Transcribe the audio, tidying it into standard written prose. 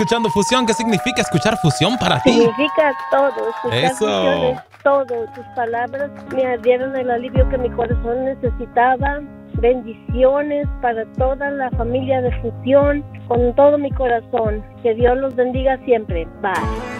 Escuchando Fusión, ¿qué significa escuchar Fusión para ti? Significa todo, escuchar Eso. Fusión es todo. Tus palabras me dieron el alivio que mi corazón necesitaba. Bendiciones para toda la familia de Fusión, con todo mi corazón. Que Dios los bendiga siempre. Bye.